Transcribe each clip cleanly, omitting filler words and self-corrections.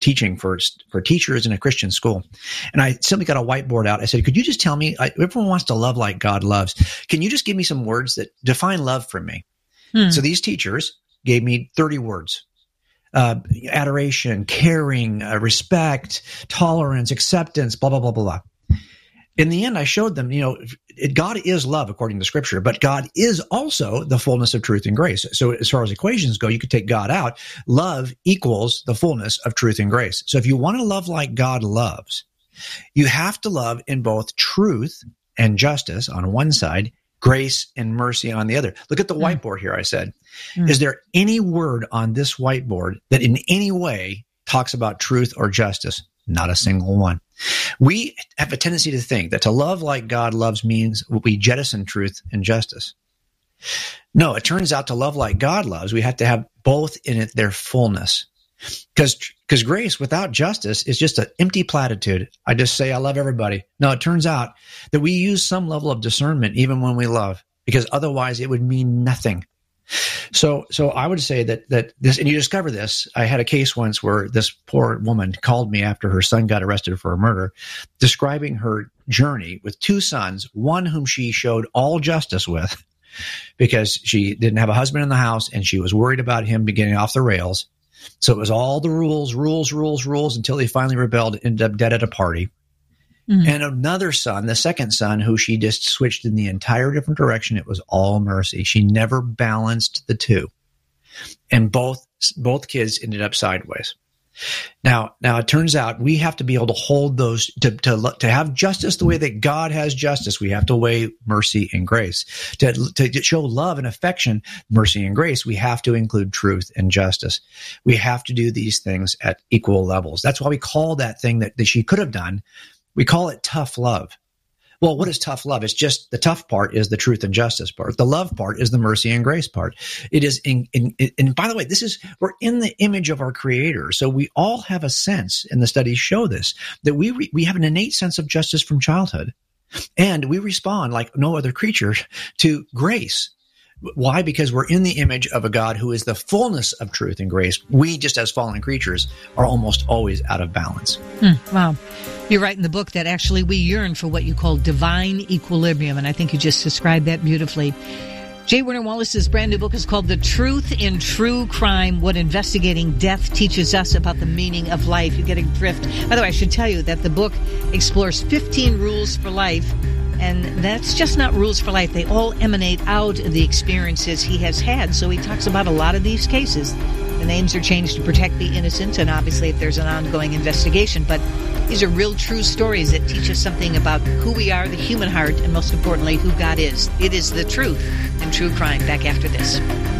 teaching for teachers in a Christian school. And I simply got a whiteboard out. I said, could you just tell me, everyone wants to love like God loves. Can you just give me some words that define love for me? So these teachers gave me 30 words. Adoration, caring, respect, tolerance, acceptance, blah, blah, blah, blah, blah. In the end, I showed them, God is love according to Scripture, but God is also the fullness of truth and grace. So as far as equations go, you could take God out. Love equals the fullness of truth and grace. So if you want to love like God loves, you have to love in both truth and justice on one side, grace and mercy on the other. Look at the whiteboard here, I said. Is there any word on this whiteboard that in any way talks about truth or justice? Not a single one. We have a tendency to think that to love like God loves means we jettison truth and justice. No, it turns out to love like God loves, we have to have both in it their fullness. Because grace without justice is just an empty platitude. I just say I love everybody. No, it turns out that we use some level of discernment even when we love, because otherwise it would mean nothing. So I would say that this, and you discover this. I had a case once where this poor woman called me after her son got arrested for a murder, describing her journey with two sons, one whom she showed all justice with because she didn't have a husband in the house and she was worried about him getting off the rails. So it was all the rules until he finally rebelled, ended up dead at a party. And another son, the second son, who she just switched in the entire different direction. It was all mercy. She never balanced the two. And both kids ended up sideways. Now it turns out we have to be able to hold those, to have justice the way that God has justice. We have to weigh mercy and grace. To show love and affection, mercy and grace, we have to include truth and justice. We have to do these things at equal levels. That's why we call that thing that she could have done, we call it tough love. Well, what is tough love? It's just the tough part is the truth and justice part. The love part is the mercy and grace part. It is and by the way, we're in the image of our Creator. So we all have a sense, and the studies show this, that we have an innate sense of justice from childhood. And we respond like no other creature to grace. Why? Because we're in the image of a God who is the fullness of truth and grace. We, just as fallen creatures, are almost always out of balance. Wow. You write in the book that actually we yearn for what you call divine equilibrium, and I think you just described that beautifully. J. Warner Wallace's brand new book is called The Truth in True Crime, What Investigating Death Teaches Us About the Meaning of Life. You get a drift. By the way, I should tell you that the book explores 15 rules for life. And that's just not rules for life. They all emanate out of the experiences he has had. So he talks about a lot of these cases. The names are changed to protect the innocent, and obviously if there's an ongoing investigation. But these are real, true stories that teach us something about who we are, the human heart, and most importantly, who God is. It is the truth in true crime. Back after this.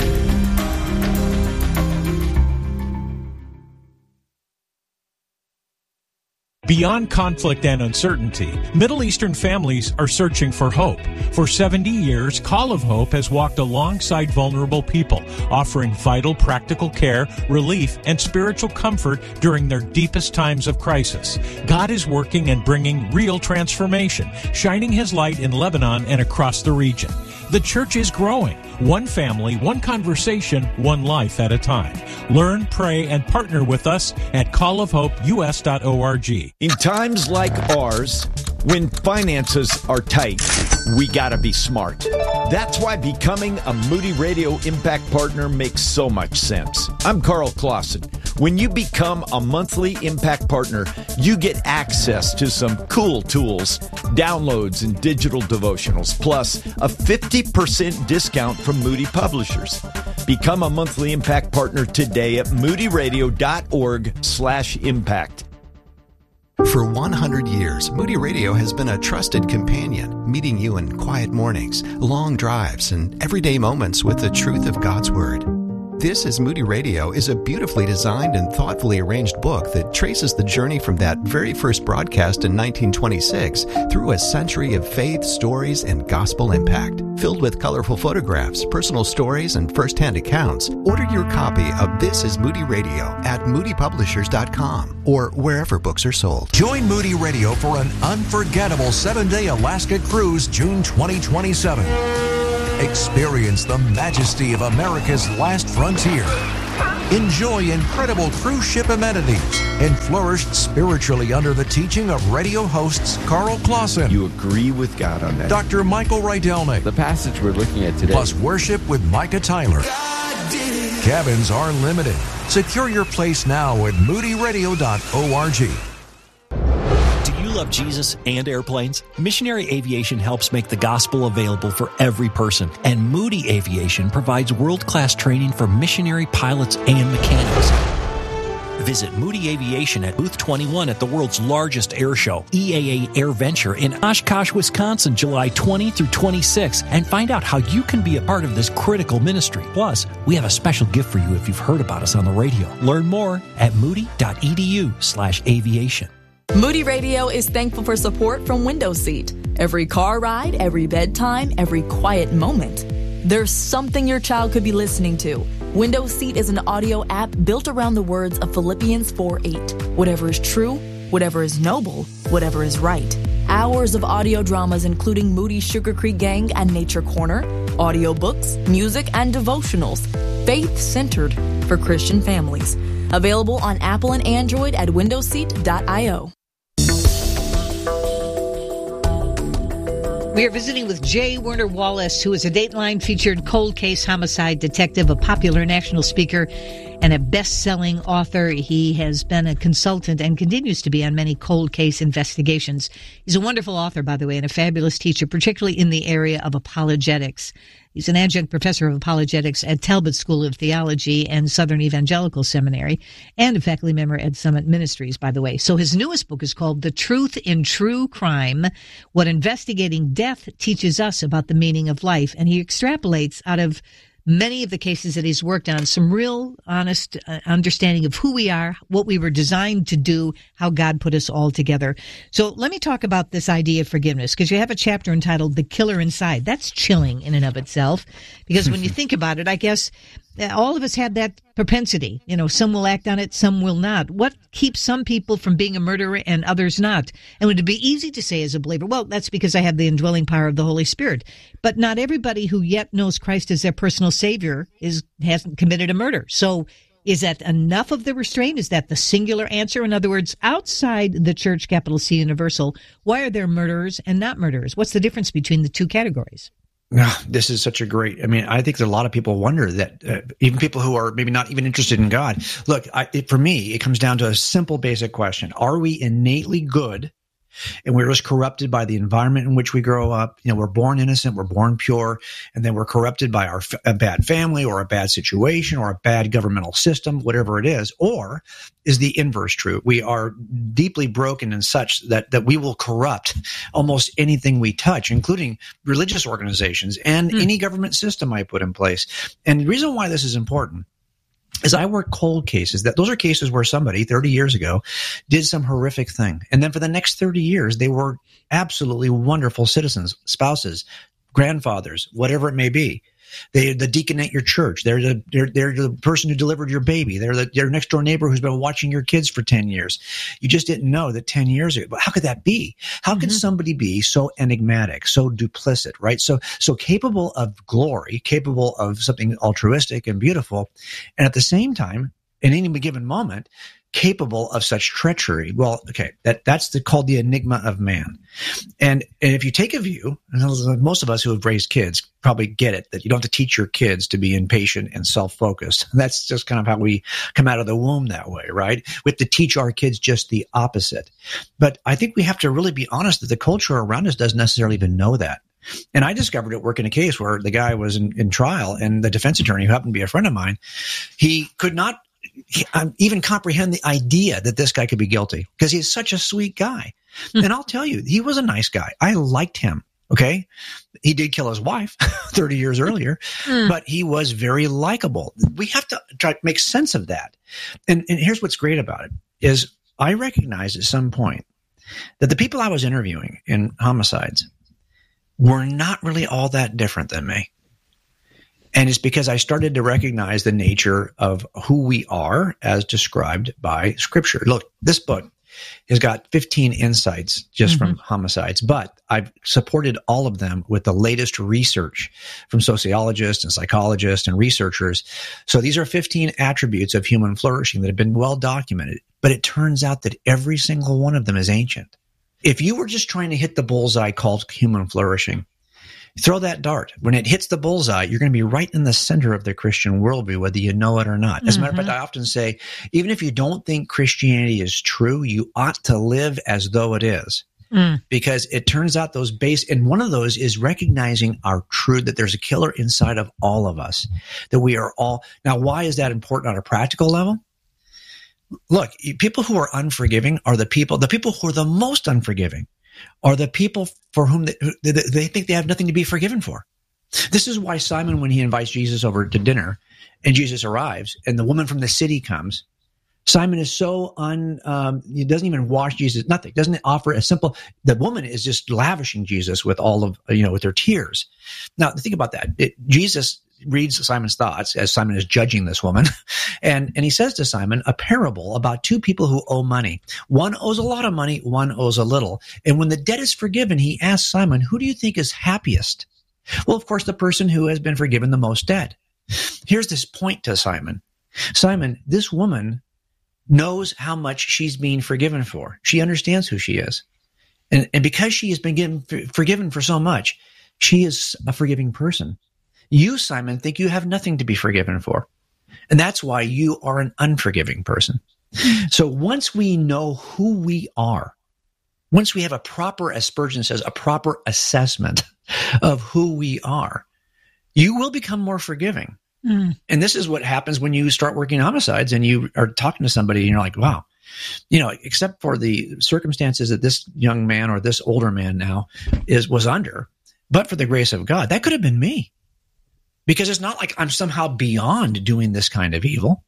Beyond conflict and uncertainty, Middle Eastern families are searching for hope. For 70 years, Call of Hope has walked alongside vulnerable people, offering vital practical care, relief, and spiritual comfort during their deepest times of crisis. God is working and bringing real transformation, shining His light in Lebanon and across the region. The church is growing. One family, one conversation, one life at a time. Learn, pray, and partner with us at callofhopeus.org. In times like ours, when finances are tight, we gotta be smart. That's why becoming a Moody Radio Impact Partner makes so much sense. I'm Carl Clausen. When you become a monthly Impact Partner, you get access to some cool tools, downloads, and digital devotionals, plus a 50% discount from Moody Publishers. Become a monthly Impact Partner today at moodyradio.org/impact. For 100 years, Moody Radio has been a trusted companion, meeting you in quiet mornings, long drives, and everyday moments with the truth of God's Word. This is Moody Radio is a beautifully designed and thoughtfully arranged book that traces the journey from that very first broadcast in 1926 through a century of faith, stories, and gospel impact. Filled with colorful photographs, personal stories, and first-hand accounts, order your copy of This is Moody Radio at moodypublishers.com or wherever books are sold. Join Moody Radio for an unforgettable 7-day Alaska cruise June 2027. Experience the majesty of America's last frontier. enjoy incredible cruise ship amenities, and flourish spiritually under the teaching of radio hosts Carl Clausen, You agree with God on that. Dr. Michael Rydelnik, The passage we're looking at today. plus worship with Micah Tyler. Cabins are limited. Secure your place now at moodyradio.org. Do you love Jesus and airplanes? Missionary Aviation helps make the gospel available for every person, and Moody Aviation provides world-class training for missionary pilots and mechanics. Visit Moody Aviation at Booth 21 at the world's largest air show, EAA AirVenture, in Oshkosh, Wisconsin, July 20 through 26, and find out how you can be a part of this critical ministry. Plus, we have a special gift for you if you've heard about us on the radio. Learn more at moody.edu/aviation. Moody Radio is thankful for support from Window Seat. Every car ride, every bedtime, every quiet moment. There's something your child could be listening to. Window Seat is an audio app built around the words of Philippians 4:8. Whatever is true, whatever is noble, whatever is right. Hours of audio dramas including Moody's Sugar Creek Gang and Nature Corner, audiobooks, music, and devotionals. Faith-centered for Christian families. Available on Apple and Android at windowseat.io. We are visiting with J. Werner Wallace, who is a Dateline featured cold case homicide detective, a popular national speaker, and a best-selling author. He has been a consultant and continues to be on many cold case investigations. He's a wonderful author, by the way, and a fabulous teacher, particularly in the area of apologetics. He's an adjunct professor of apologetics at Talbot School of Theology and Southern Evangelical Seminary, and a faculty member at Summit Ministries, by the way. So his newest book is called The Truth in True Crime, What Investigating Death Teaches Us About the Meaning of Life. And he extrapolates out of many of the cases that he's worked on some real honest understanding of who we are, what we were designed to do, how God put us all together. So let me talk about this idea of forgiveness, because you have a chapter entitled The Killer Inside. That's chilling in and of itself, because when you think about it, I guess all of us have that propensity. You know, some will act on it, some will not. What keeps some people from being a murderer and others not? And would it be easy to say as a believer, well, that's because I have the indwelling power of the Holy Spirit. But not everybody who yet knows Christ as their personal Savior hasn't committed a murder. So is that enough of the restraint? Is that the singular answer? In other words, outside the church, capital C, universal, why are there murderers and not murderers? What's the difference between the two categories? This is such a great, I think that a lot of people wonder that, even people who are maybe not even interested in God. Look, for me, it comes down to a simple, basic question. Are we innately good? And we're just corrupted by the environment in which we grow up. You know, we're born innocent, we're born pure, and then we're corrupted by a bad family or a bad situation or a bad governmental system, whatever it is. Or is the inverse true? We are deeply broken and such that we will corrupt almost anything we touch, including religious organizations and any government system I put in place. And the reason why this is important is I work cold cases. Those are cases where somebody 30 years ago did some horrific thing. And then for the next 30 years, they were absolutely wonderful citizens, spouses, grandfathers, whatever it may be. They're the deacon at your church. They're the person who delivered your baby. They're your next door neighbor who's been watching your kids for 10 years. You just didn't know that 10 years ago. But how could that be? How could somebody be so enigmatic, so duplicit, right? So capable of glory, capable of something altruistic and beautiful, and at the same time, in any given moment, capable of such treachery. Well, okay, that's called the enigma of man. And if you take a view, and most of us who have raised kids probably get it, that you don't have to teach your kids to be impatient and self-focused. That's just kind of how we come out of the womb that way, right? We have to teach our kids just the opposite. But I think we have to really be honest that the culture around us doesn't necessarily even know that. And I discovered at work in a case where the guy was in trial, and the defense attorney, who happened to be a friend of mine, he could not even comprehend the idea that this guy could be guilty because he's such a sweet guy. And I'll tell you, he was a nice guy. I liked him. Okay. He did kill his wife 30 years earlier, but he was very likable. We have to try to make sense of that. And here's what's great about it is I recognized at some point that the people I was interviewing in homicides were not really all that different than me. And it's because I started to recognize the nature of who we are as described by Scripture. Look, this book has got 15 insights just from homicides, but I've supported all of them with the latest research from sociologists and psychologists and researchers. So these are 15 attributes of human flourishing that have been well documented, but it turns out that every single one of them is ancient. If you were just trying to hit the bullseye called human flourishing, throw that dart. When it hits the bullseye, you're going to be right in the center of the Christian worldview, whether you know it or not. As a matter of fact, I often say, even if you don't think Christianity is true, you ought to live as though it is. Because it turns out those and one of those is recognizing our truth, that there's a killer inside of all of us, that we are all. Now, why is that important on a practical level? Look, people who are unforgiving are the people who are the most unforgiving are the people for whom they think they have nothing to be forgiven for. This is why Simon, when he invites Jesus over to dinner and Jesus arrives and the woman from the city comes, Simon is so he doesn't even wash Jesus, nothing, doesn't offer a simple, the woman is just lavishing Jesus with all of, with her tears. Now, think about that. Jesus reads Simon's thoughts as Simon is judging this woman. And he says to Simon a parable about two people who owe money. One owes a lot of money, one owes a little. And when the debt is forgiven, he asks Simon, who do you think is happiest? Well, of course, the person who has been forgiven the most debt. Here's this point to Simon. Simon, this woman knows how much she's being forgiven for. She understands who she is. And because she has been forgiven for so much, she is a forgiving person. You, Simon, think you have nothing to be forgiven for. And that's why you are an unforgiving person. So once we know who we are, once we have a proper, as Spurgeon says, a proper assessment of who we are, you will become more forgiving. And this is what happens when you start working homicides and you are talking to somebody and you're like, wow, except for the circumstances that this young man or this older man now was under, but for the grace of God, that could have been me. Because it's not like I'm somehow beyond doing this kind of evil.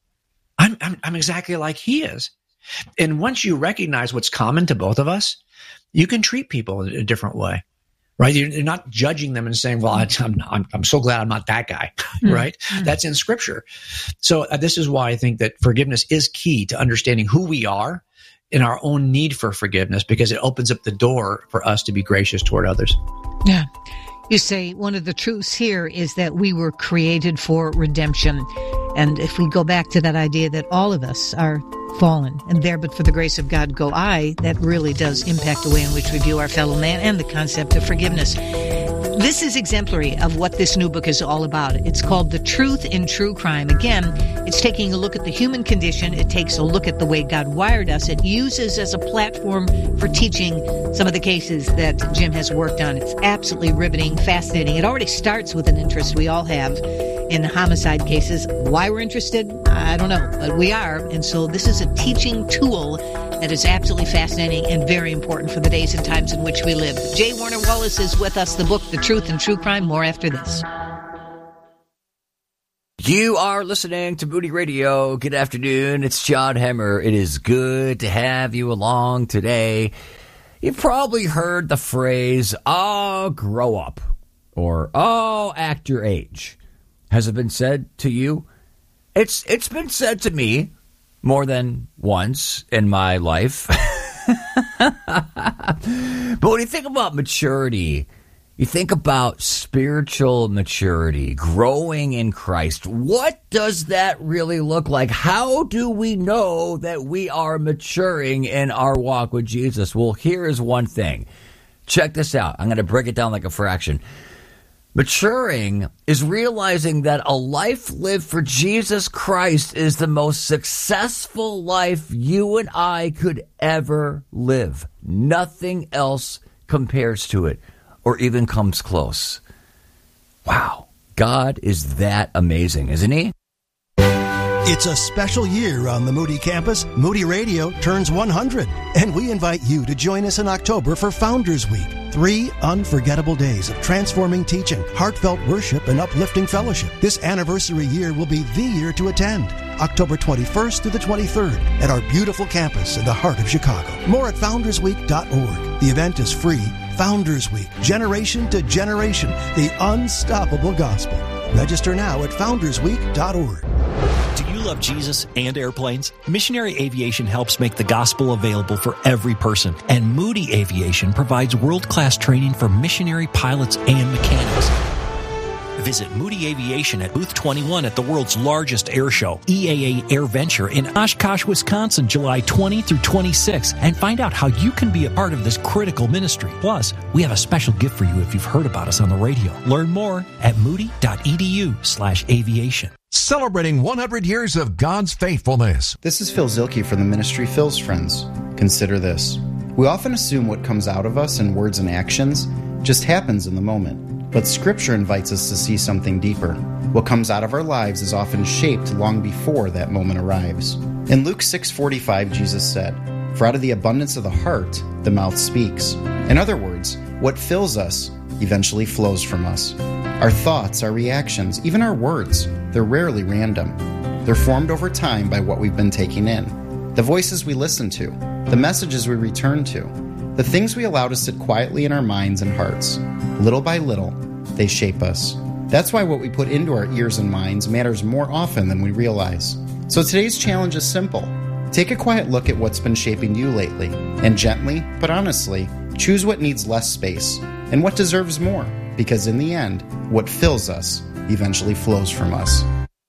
I'm exactly like he is. And once you recognize what's common to both of us, you can treat people in a different way, right? You're not judging them and saying, well, I'm so glad I'm not that guy, right? That's in Scripture. So this is why I think that forgiveness is key to understanding who we are and our own need for forgiveness, because it opens up the door for us to be gracious toward others. Yeah. You say one of the truths here is that we were created for redemption. And if we go back to that idea that all of us are fallen and there, but for the grace of God go I, that really does impact the way in which we view our fellow man and the concept of forgiveness. This is exemplary of what this new book is all about. It's called The Truth in True Crime. Again, it's taking a look at the human condition. It takes a look at the way God wired us. It uses as a platform for teaching some of the cases that Jim has worked on. It's absolutely riveting, fascinating. It already starts with an interest we all have in homicide cases. Why we're interested, I don't know, but we are. And so this is a teaching tool that is absolutely fascinating and very important for the days and times in which we live. J. Warner Wallace is with us. The book, The Truth in True Crime. More after this. You are listening to Moody Radio. Good afternoon. It's John Hemmer. It is good to have you along today. You've probably heard the phrase, oh, grow up, or oh, act your age. Has it been said to you? It's been said to me more than once in my life. But when you think about maturity, you think about spiritual maturity, growing in Christ. What does that really look like? How do we know that we are maturing in our walk with Jesus? Well, here is one thing. Check this out. I'm going to break it down like a fraction. Maturing is realizing that a life lived for Jesus Christ is the most successful life you and I could ever live. Nothing else compares to it or even comes close. Wow. God is that amazing, isn't he? It's a special year on the Moody campus. Moody Radio turns 100, and we invite you to join us in October for Founders Week. 3 unforgettable days of transforming teaching, heartfelt worship, and uplifting fellowship. This anniversary year will be the year to attend. October 21st through the 23rd at our beautiful campus in the heart of Chicago. More at foundersweek.org. The event is free. Founders Week, generation to generation, the unstoppable gospel. Register now at foundersweek.org. Do you love Jesus and airplanes? Missionary Aviation helps make the gospel available for every person, and Moody Aviation provides world-class training for missionary pilots and mechanics. Visit Moody Aviation at Booth 21 at the world's largest air show, EAA AirVenture in Oshkosh, Wisconsin, July 20 through 26, and find out how you can be a part of this critical ministry. Plus, we have a special gift for you if you've heard about us on the radio. Learn more at moody.edu/aviation. Celebrating 100 years of God's faithfulness. This is Phil Zielke from the ministry Phil's Friends. Consider this. We often assume what comes out of us in words and actions just happens in the moment. But Scripture invites us to see something deeper. What comes out of our lives is often shaped long before that moment arrives. In Luke 6:45, Jesus said, "For out of the abundance of the heart, the mouth speaks." In other words, what fills us eventually flows from us. Our thoughts, our reactions, even our words, they're rarely random. They're formed over time by what we've been taking in. The voices we listen to, the messages we return to, the things we allow to sit quietly in our minds and hearts. Little by little, they shape us. That's why what we put into our ears and minds matters more often than we realize. So today's challenge is simple. Take a quiet look at what's been shaping you lately, and gently, but honestly, choose what needs less space and what deserves more, because in the end, what fills us eventually flows from us.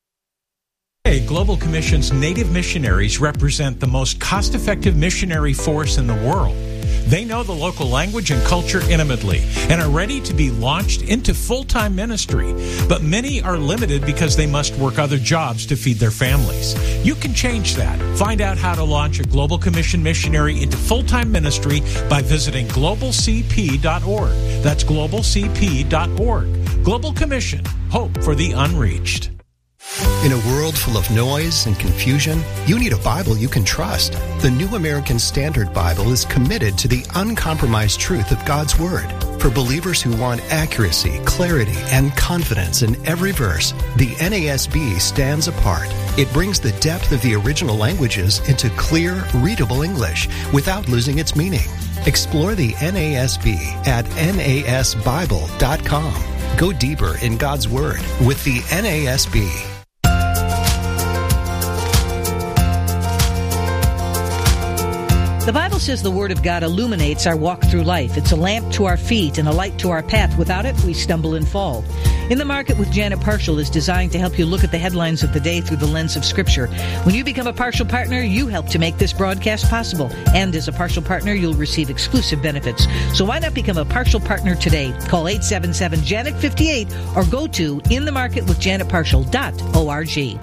Global Commission's Native missionaries represent the most cost-effective missionary force in the world. They know the local language and culture intimately and are ready to be launched into full-time ministry. But many are limited because they must work other jobs to feed their families. You can change that. Find out how to launch a Global Commission missionary into full-time ministry by visiting globalcp.org. That's globalcp.org. Global Commission, hope for the unreached. In a world full of noise and confusion, you need a Bible you can trust. The New American Standard Bible is committed to the uncompromised truth of God's Word. For believers who want accuracy, clarity, and confidence in every verse, the NASB stands apart. It brings the depth of the original languages into clear, readable English without losing its meaning. Explore the NASB at nasbible.com. Go deeper in God's Word with the NASB. The Bible says the Word of God illuminates our walk through life. It's a lamp to our feet and a light to our path. Without it, we stumble and fall. In the Market with Janet Parshall is designed to help you look at the headlines of the day through the lens of Scripture. When you become a partial partner, you help to make this broadcast possible. And as a partial partner, you'll receive exclusive benefits. So why not become a partial partner today? Call 877-JANET-58 or go to inthemarketwithjanetparshall.org.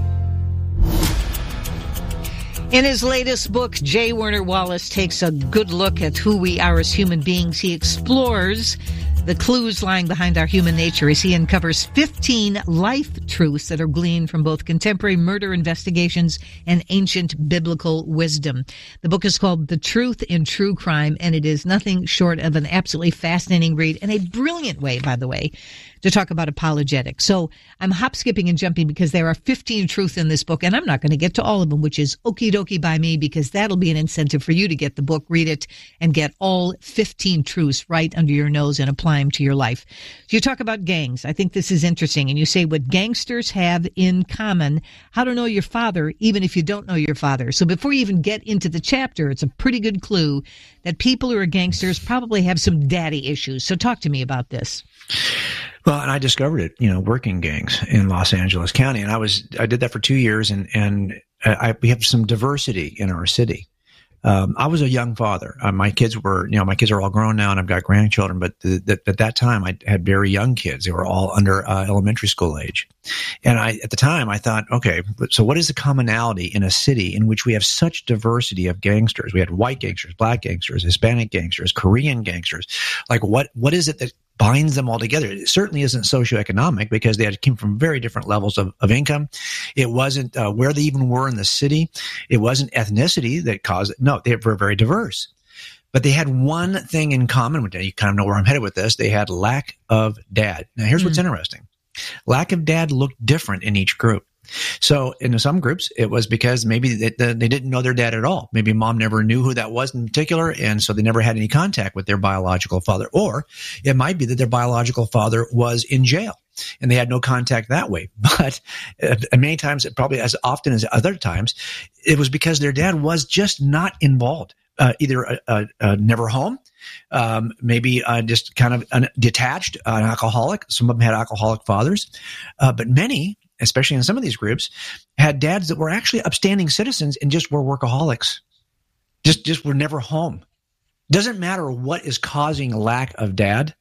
In his latest book, J. Werner Wallace takes a good look at who we are as human beings. He explores the clues lying behind our human nature as he uncovers 15 life truths that are gleaned from both contemporary murder investigations and ancient biblical wisdom. The book is called The Truth in True Crime, and it is nothing short of an absolutely fascinating read, and a brilliant way, by the way, to talk about apologetics. So I'm hop, skipping, and jumping because there are 15 truths in this book, and I'm not going to get to all of them, which is okie dokie by me, because that'll be an incentive for you to get the book, read it, and get all 15 truths right under your nose and apply them to your life. So you talk about gangs. I think this is interesting. And you say what gangsters have in common, how to know your father, even if you don't know your father. So before you even get into the chapter, it's a pretty good clue that people who are gangsters probably have some daddy issues. So talk to me about this. Well, and I discovered it, working gangs in Los Angeles County. And I did that for 2 years, and we have some diversity in our city. I was a young father. My kids are all grown now, and I've got grandchildren, but at that time I had very young kids. They were all under elementary school age. And at the time I thought, okay, so what is the commonality in a city in which we have such diversity of gangsters? We had white gangsters, black gangsters, Hispanic gangsters, Korean gangsters. Like what is it that binds them all together? It certainly isn't socioeconomic, because they came from very different levels of income. It wasn't where they even were in the city. It wasn't ethnicity that caused it. No, they were very diverse. But they had one thing in common. You kind of know where I'm headed with this. They had lack of dad. Now, here's what's interesting. Lack of dad looked different in each group. So in some groups, it was because maybe they didn't know their dad at all. Maybe mom never knew who that was in particular, and so they never had any contact with their biological father. Or it might be that their biological father was in jail, and they had no contact that way. But many times, probably as often as other times, it was because their dad was just not involved, either never home, maybe just kind of detached, an alcoholic. Some of them had alcoholic fathers, but many, especially in some of these groups, had dads that were actually upstanding citizens and just were workaholics, just were never home. Doesn't matter what is causing a lack of dad,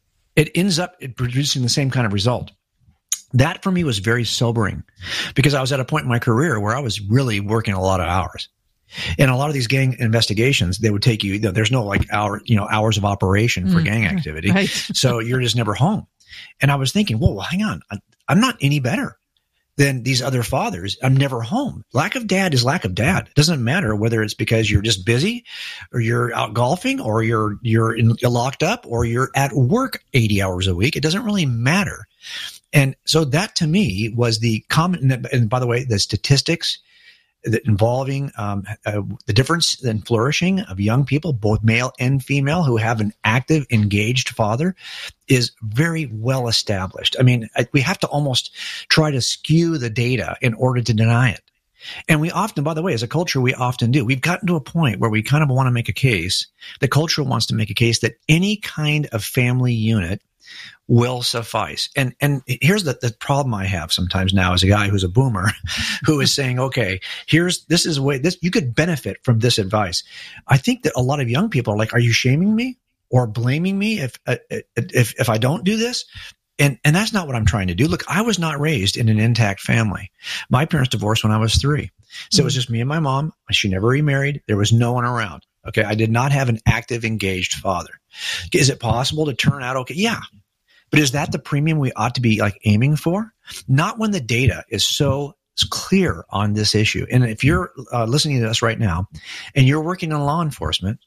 it ends up producing the same kind of result. That for me was very sobering, because I was at a point in my career where I was really working a lot of hours. In a lot of these gang investigations, they would take you, there's no like hours of operation for gang activity. Right. So you're just never home. And I was thinking, well, hang on. I'm not any better than these other fathers. I'm never home. Lack of dad is lack of dad. It doesn't matter whether it's because you're just busy or you're out golfing or you're locked up or you're at work 80 hours a week. It doesn't really matter. And so that to me was the common, and by the way, the statistics involving the difference in flourishing of young people, both male and female, who have an active, engaged father is very well established. I mean, we have to almost try to skew the data in order to deny it. And we often, by the way, as a culture, we often do. We've gotten to a point where we kind of want to make a case. The culture wants to make a case that any kind of family unit will suffice. And here's the problem I have sometimes now as a guy who's a boomer who is saying, okay, this is a way you could benefit from this advice. I think that a lot of young people are like, are you shaming me or blaming me if I don't do this? And that's not what I'm trying to do. Look, I was not raised in an intact family. My parents divorced when I was 3. So it was just me and my mom. She never remarried. There was no one around. Okay. I did not have an active, engaged father. Is it possible to turn out okay? Yeah. But is that the premium we ought to be like aiming for? Not when the data is so clear on this issue. And if you're listening to us right now and you're working in law enforcement,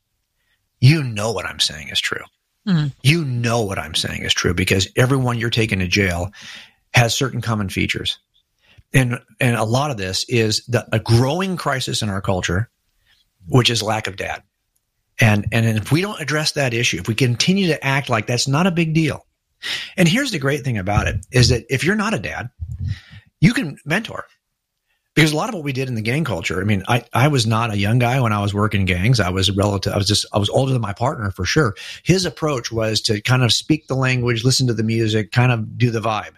you know what I'm saying is true. Mm-hmm. You know what I'm saying is true because everyone you're taking to jail has certain common features. And a lot of this is a growing crisis in our culture, which is lack of dad. And if we don't address that issue, if we continue to act like that's not a big deal. And here's the great thing about it is that if you're not a dad, you can mentor. Because a lot of what we did in the gang culture, I mean, I was not a young guy when I was working gangs. I was older than my partner for sure. His approach was to kind of speak the language, listen to the music, kind of do the vibe.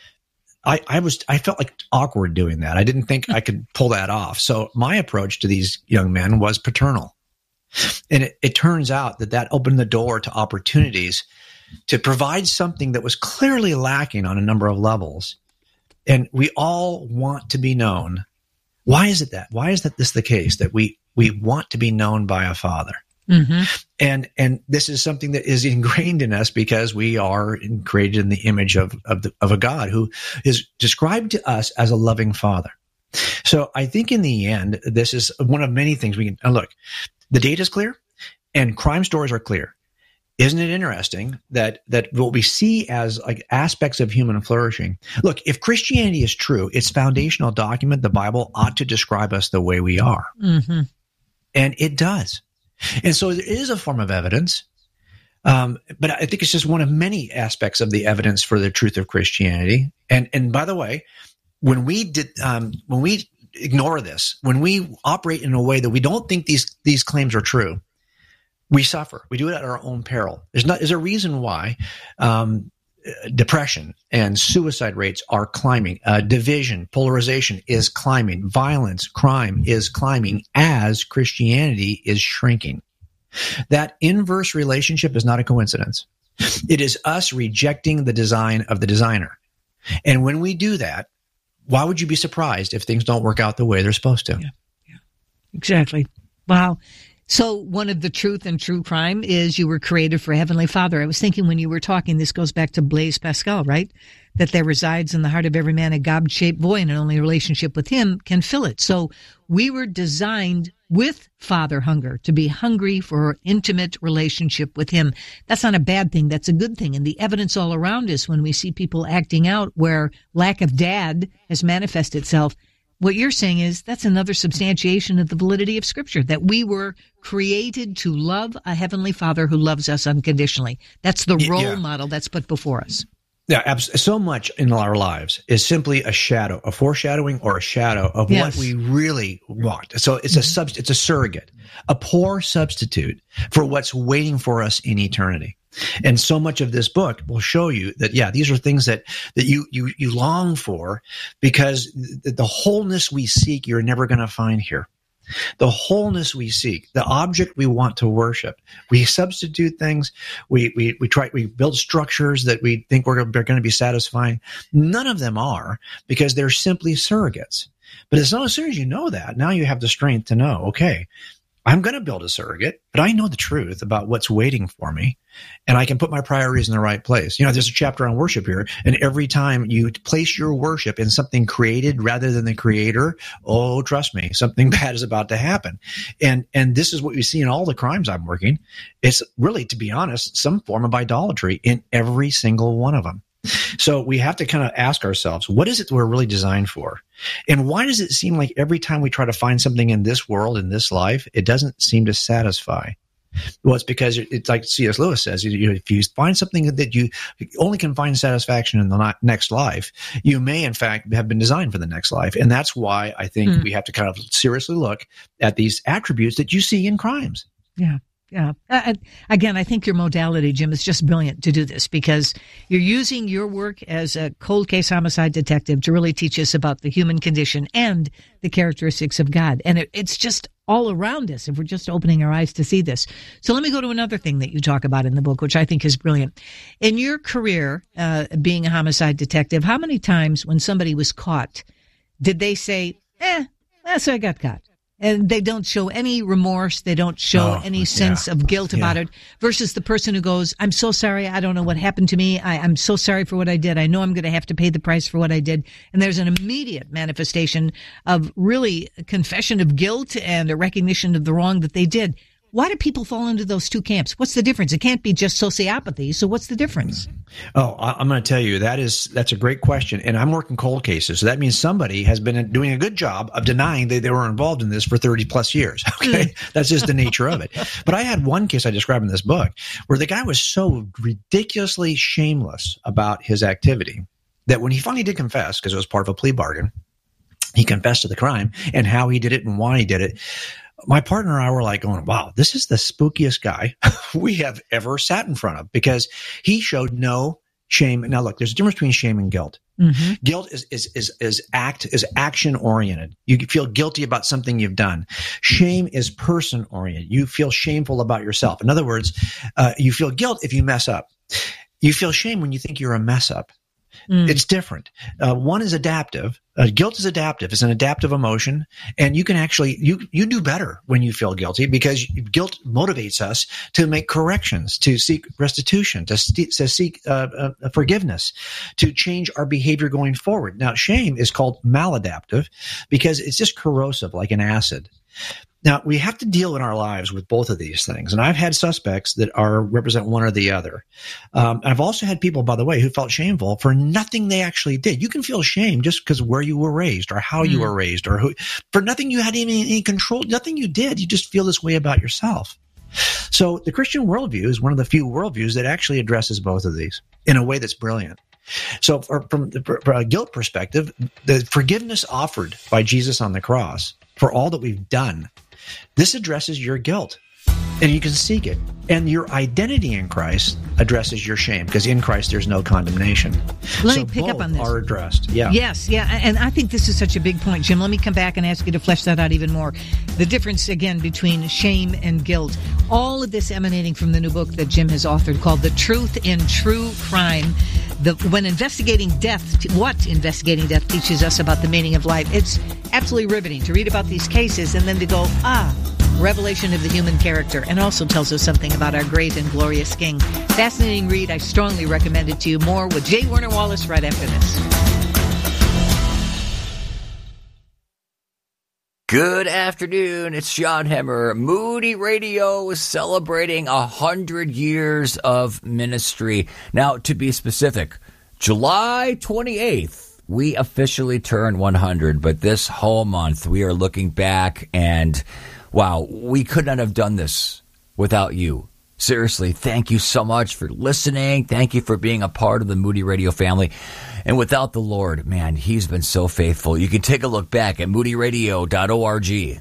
I felt like awkward doing that. I didn't think I could pull that off. So my approach to these young men was paternal. And it turns out that opened the door to opportunities to provide something that was clearly lacking on a number of levels. And we all want to be known. Why is it that? Why is this the case that we want to be known by a father? Mm-hmm. And this is something that is ingrained in us because we are created in the image of a God who is described to us as a loving father. So I think in the end, this is one of many things we can look. The data is clear and crime stories are clear. Isn't it interesting that what we see as like aspects of human flourishing? Look, if Christianity is true, its foundational document, the Bible, ought to describe us the way we are. Mm-hmm. And it does. And so there is a form of evidence, but I think it's just one of many aspects of the evidence for the truth of Christianity. And by the way, when we ignore this, when we operate in a way that we don't think these claims are true, we suffer. We do it at our own peril. There's a reason why depression and suicide rates are climbing. Division, polarization is climbing. Violence, crime is climbing as Christianity is shrinking. That inverse relationship is not a coincidence. It is us rejecting the design of the designer. And when we do that, why would you be surprised if things don't work out the way they're supposed to? Yeah. Exactly. Wow. So one of the truth and true crime is you were created for Heavenly Father. I was thinking when you were talking, this goes back to Blaise Pascal, right? That there resides in the heart of every man a God-shaped void, and only a relationship with him can fill it. So we were designed with father hunger, to be hungry for intimate relationship with him. That's not a bad thing. That's a good thing. And the evidence all around us when we see people acting out where lack of dad has manifested itself, what you're saying is that's another substantiation of the validity of Scripture, that we were created to love a Heavenly Father who loves us unconditionally. That's the role model that's put before us. Yeah, so much in our lives is simply a shadow, a foreshadowing or a shadow of what we really want. So it's it's a surrogate, a poor substitute for what's waiting for us in eternity. And so much of this book will show you that, these are things that you long for, because the wholeness we seek, you're never going to find here. The wholeness we seek, the object we want to worship, we substitute things. We build structures that we think they're going to be satisfying. None of them are, because they're simply surrogates. But as soon as you know that, now you have the strength to know, okay, I'm going to build a surrogate, but I know the truth about what's waiting for me, and I can put my priorities in the right place. There's a chapter on worship here, and every time you place your worship in something created rather than the creator, oh, trust me, something bad is about to happen. And this is what we see in all the crimes I'm working. It's really, to be honest, some form of idolatry in every single one of them. So we have to kind of ask ourselves, what is it we're really designed for? And why does it seem like every time we try to find something in this world, in this life, it doesn't seem to satisfy? Well, it's because it's like C.S. Lewis says, if you find something that you only can find satisfaction in the next life, you may, in fact, have been designed for the next life. And that's why I think we have to kind of seriously look at these attributes that you see in crimes. Yeah. Yeah. Again, I think your modality, Jim, is just brilliant to do this, because you're using your work as a cold case homicide detective to really teach us about the human condition and the characteristics of God. And it's just all around us if we're just opening our eyes to see this. So let me go to another thing that you talk about in the book, which I think is brilliant. In your career, being a homicide detective, how many times when somebody was caught did they say, so I got caught? And they don't show any remorse. They don't show any sense of guilt about it, versus the person who goes, I'm so sorry. I don't know what happened to me. I'm so sorry for what I did. I know I'm going to have to pay the price for what I did. And there's an immediate manifestation of really a confession of guilt and a recognition of the wrong that they did. Why do people fall into those two camps? What's the difference? It can't be just sociopathy. So what's the difference? Oh, I'm going to tell you, that's a great question. And I'm working cold cases. So that means somebody has been doing a good job of denying that they were involved in this for 30 plus years. Okay. That's just the nature of it. But I had one case I describe in this book where the guy was so ridiculously shameless about his activity that when he finally did confess, because it was part of a plea bargain, he confessed to the crime and how he did it and why he did it. My partner and I were like going, wow, this is the spookiest guy we have ever sat in front of, because he showed no shame. Now, look, there's a difference between shame and guilt. Mm-hmm. Guilt is action oriented. You feel guilty about something you've done. Shame is person oriented. You feel shameful about yourself. In other words, you feel guilt if you mess up. You feel shame when you think you're a mess up. It's different. One is adaptive. Guilt is adaptive. It's an adaptive emotion. And you can actually, you do better when you feel guilty, because guilt motivates us to make corrections, to seek restitution, to seek forgiveness, to change our behavior going forward. Now, shame is called maladaptive because it's just corrosive, like an acid. Now, we have to deal in our lives with both of these things. And I've had suspects that represent one or the other. I've also had people, by the way, who felt shameful for nothing they actually did. You can feel shame just because where you were raised or how you were raised, or for nothing you had any control, nothing you did. You just feel this way about yourself. So the Christian worldview is one of the few worldviews that actually addresses both of these in a way that's brilliant. So from a guilt perspective, the forgiveness offered by Jesus on the cross for all that we've done, this addresses your guilt, and you can seek it. And your identity in Christ addresses your shame, because in Christ there's no condemnation. Let me pick up on this. Are addressed. Yeah. Yes, yeah. And I think this is such a big point, Jim. Let me come back and ask you to flesh that out even more. The difference, again, between shame and guilt. All of this emanating from the new book that Jim has authored called The Truth in True Crime. When investigating death, what investigating death teaches us about the meaning of life. It's absolutely riveting to read about these cases and then to go, revelation of the human character, and also tells us something about our great and glorious King. Fascinating read. I strongly recommend it to you. More with J. Werner Wallace right after this. Good afternoon. It's John Hemmer. Moody Radio is celebrating 100 years of ministry. Now, to be specific, July 28th, we officially turn 100, but this whole month we are looking back and wow, we could not have done this without you. Seriously, thank you so much for listening. Thank you for being a part of the Moody Radio family. And without the Lord, man, he's been so faithful. You can take a look back at moodyradio.org.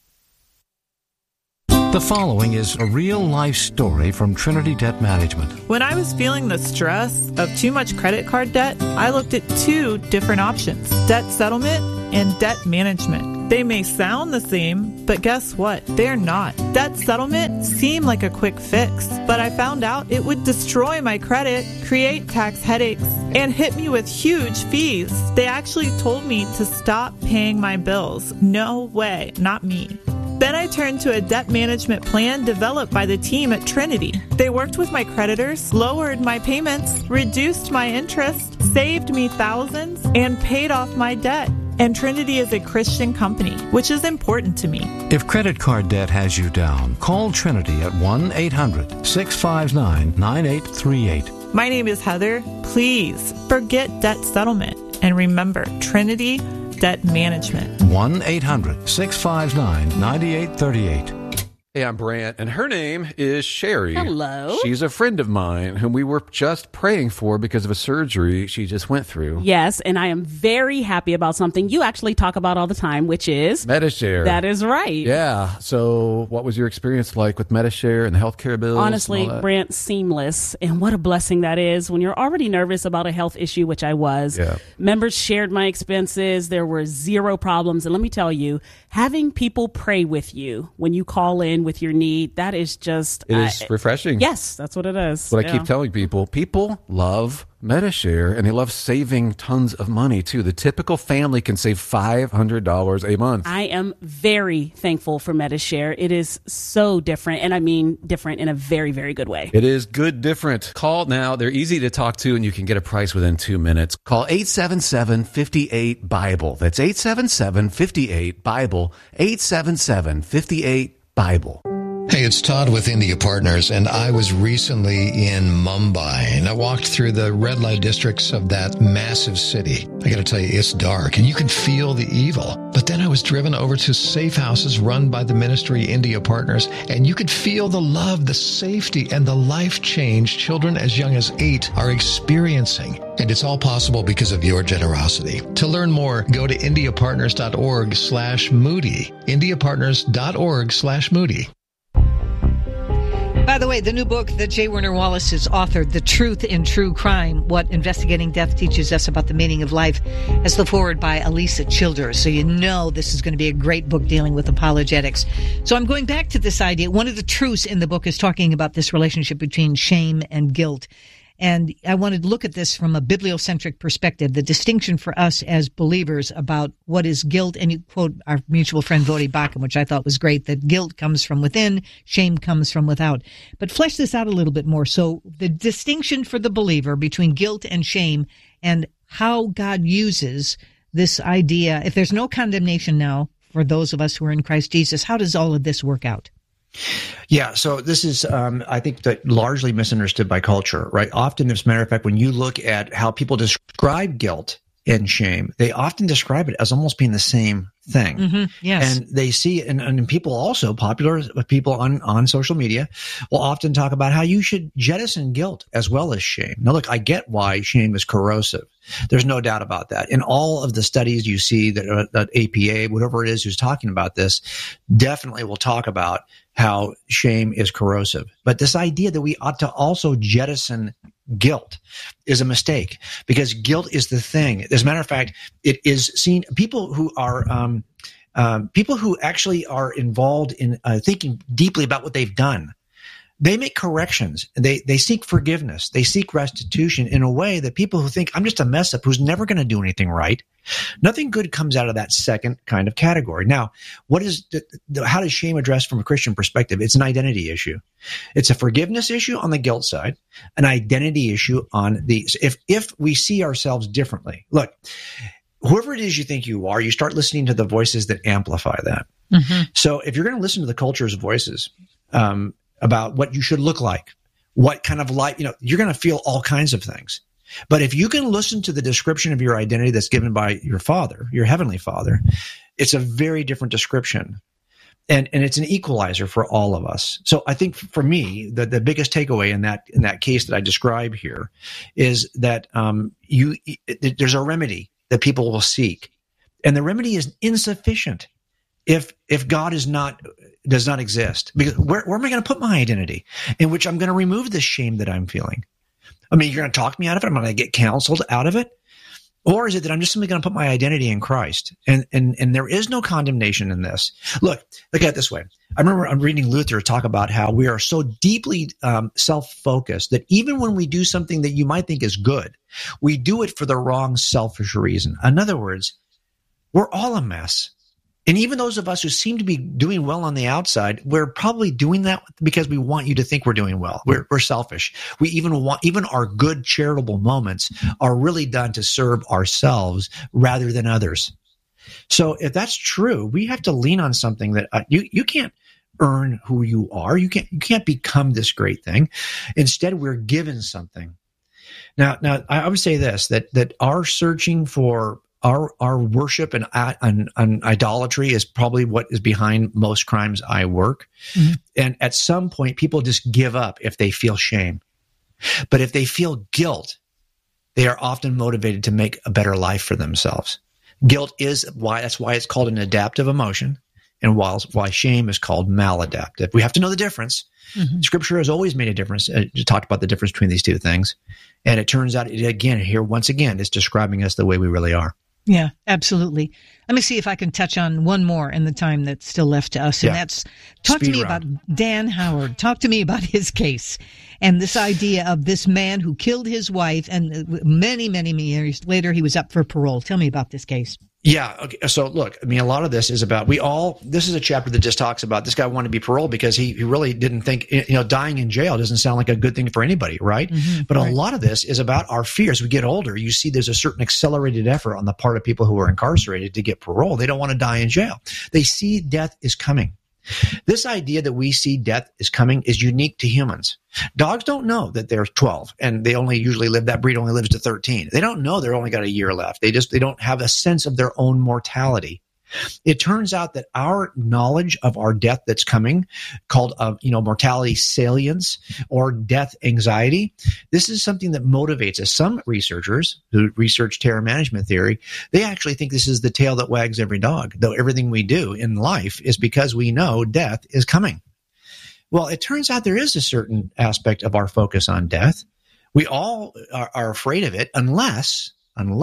The following is a real-life story from Trinity Debt Management. When I was feeling the stress of too much credit card debt, I looked at two different options: debt settlement and debt management. They may sound the same, but guess what? They're not. Debt settlement seemed like a quick fix, but I found out it would destroy my credit, create tax headaches, and hit me with huge fees. They actually told me to stop paying my bills. No way, not me. Then I turned to a debt management plan developed by the team at Trinity. They worked with my creditors, lowered my payments, reduced my interest, saved me thousands, and paid off my debt. And Trinity is a Christian company, which is important to me. If credit card debt has you down, call Trinity at 1-800-659-9838. My name is Heather. Please forget debt settlement and remember Trinity Debt Management. 1-800-659-9838. Hey, I'm Brant, and her name is Sherry. Hello. She's a friend of mine whom we were just praying for because of a surgery she just went through. Yes, and I am very happy about something you actually talk about all the time, which is Medi-Share. That is right. Yeah. So what was your experience like with Medi-Share and the healthcare bills? Honestly, Brant, seamless. And what a blessing that is when you're already nervous about a health issue, which I was. Yeah. Members shared my expenses. There were zero problems. And let me tell you, having people pray with you when you call in with your need, that is just... It is refreshing. Yes, that's what it is. What I keep telling people. People love Medi-Share, and they love saving tons of money, too. The typical family can save $500 a month. I am very thankful for Medi-Share. It is so different, and I mean different in a very, very good way. It is good different. Call now. They're easy to talk to, and you can get a price within 2 minutes. Call 877-58-BIBLE. That's 877-58-BIBLE. 877-58-BIBLE. Hey, it's Todd with India Partners, and I was recently in Mumbai, and I walked through the red light districts of that massive city. I gotta tell you, it's dark, and you can feel the evil. But then I was driven over to safe houses run by the ministry India Partners, and you could feel the love, the safety, and the life change children as young as 8 are experiencing. And it's all possible because of your generosity. To learn more, go to indiapartners.org/Moody. indiapartners.org/Moody. By the way, the new book that J. Werner Wallace has authored, The Truth in True Crime, What Investigating Death Teaches Us About the Meaning of Life, has the foreword by Elisa Childers. So you know this is going to be a great book dealing with apologetics. So I'm going back to this idea. One of the truths in the book is talking about this relationship between shame and guilt. And I wanted to look at this from a bibliocentric perspective, the distinction for us as believers about what is guilt. And you quote our mutual friend Voddie Baucham, which I thought was great, that guilt comes from within, shame comes from without. But flesh this out a little bit more. So the distinction for the believer between guilt and shame and how God uses this idea. If there's no condemnation now for those of us who are in Christ Jesus, how does all of this work out? Yeah, so this is, I think, that largely misunderstood by culture, right? Often, as a matter of fact, when you look at how people describe guilt and shame, they often describe it as almost being the same thing. Mm-hmm, yes. And they see, and people also, popular people on social media, will often talk about how you should jettison guilt as well as shame. Now, look, I get why shame is corrosive. There's no doubt about that. In all of the studies you see that APA, whatever it is who's talking about this, definitely will talk about how shame is corrosive. But this idea that we ought to also jettison guilt is a mistake, because guilt is the thing. As a matter of fact, it is seen, people who are people who actually are involved in thinking deeply about what they've done, they make corrections. They seek forgiveness. They seek restitution in a way that people who think I'm just a mess up who's never going to do anything right, nothing good comes out of that second kind of category. Now, how does shame address from a Christian perspective? It's an identity issue. It's a forgiveness issue on the guilt side, an identity issue on the, if we see ourselves differently. Look, whoever it is you think you are, you start listening to the voices that amplify that. Mm-hmm. So if you're going to listen to the culture's voices, about what you should look like, what kind of life, you're going to feel all kinds of things. But if you can listen to the description of your identity that's given by your Father, your Heavenly Father, it's a very different description. And it's an equalizer for all of us. So I think for me, the biggest takeaway in that case that I describe here is that there's a remedy that people will seek, and the remedy is insufficient if God does not exist. Because where am I going to put my identity in which I'm going to remove this shame that I'm feeling? I mean, you're going to talk me out of it. I'm going to get counseled out of it. Or is it that I'm just simply going to put my identity in Christ? And there is no condemnation in this. Look at it this way. I remember I'm reading Luther talk about how we are so deeply self-focused that even when we do something that you might think is good, we do it for the wrong selfish reason. In other words, we're all a mess. And even those of us who seem to be doing well on the outside, we're probably doing that because we want you to think we're doing well. We're selfish. We even our good charitable moments are really done to serve ourselves rather than others. So if that's true, we have to lean on something that you can't earn who you are. You can't become this great thing. Instead, we're given something. Now I would say this, that our searching for our worship and idolatry is probably what is behind most crimes I work. Mm-hmm. And at some point, people just give up if they feel shame. But if they feel guilt, they are often motivated to make a better life for themselves. Guilt that's why it's called an adaptive emotion, and why shame is called maladaptive. We have to know the difference. Mm-hmm. Scripture has always made a difference. You talked about the difference between these two things. And it turns out, once again, it's describing us the way we really are. Yeah, absolutely. Let me see if I can touch on one more in the time that's still left to us. And that's, talk to me about Dan Howard. Talk to me about his case and this idea of this man who killed his wife, and many, many years later, he was up for parole. Tell me about this case. Yeah. Okay. So look, I mean, a lot of this is about, this is a chapter that just talks about this guy wanted to be paroled because he really didn't think, dying in jail doesn't sound like a good thing for anybody, right? Mm-hmm, but a lot of this is about our fears. As we get older, you see there's a certain accelerated effort on the part of people who are incarcerated to get parole. They don't want to die in jail. They see death is coming. This idea that we see death is coming is unique to humans. Dogs don't know that they're 12 and they only usually that breed only lives to 13. They don't know they're only got a year left. They don't have a sense of their own mortality. It turns out that our knowledge of our death that's coming, called mortality salience or death anxiety, this is something that motivates us. Some researchers who research terror management theory, they actually think this is the tail that wags every dog, though everything we do in life is because we know death is coming. Well, it turns out there is a certain aspect of our focus on death. We all are afraid of it unless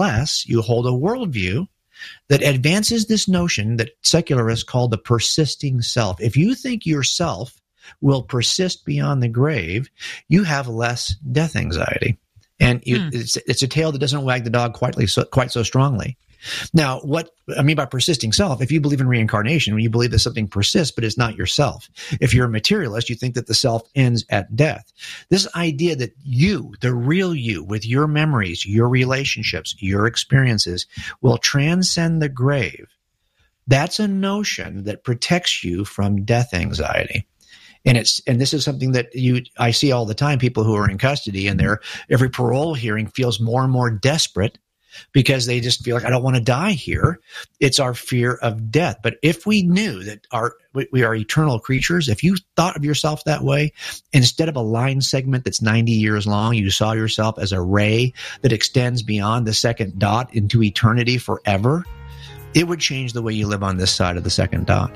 you hold a worldview that advances this notion that secularists call the persisting self. If you think yourself will persist beyond the grave, you have less death anxiety. And it's a tail that doesn't wag the dog quite so strongly. Now, what I mean by persisting self, if you believe in reincarnation, you believe that something persists, but it's not yourself. If you're a materialist, you think that the self ends at death. This idea that you, the real you, with your memories, your relationships, your experiences, will transcend the grave, that's a notion that protects you from death anxiety. And this is something that I see all the time, people who are in custody and every parole hearing feels more and more desperate because they just feel like, I don't want to die here. It's our fear of death. But if we knew that we are eternal creatures, if you thought of yourself that way, instead of a line segment that's 90 years long, you saw yourself as a ray that extends beyond the second dot into eternity forever, it would change the way you live on this side of the second dot.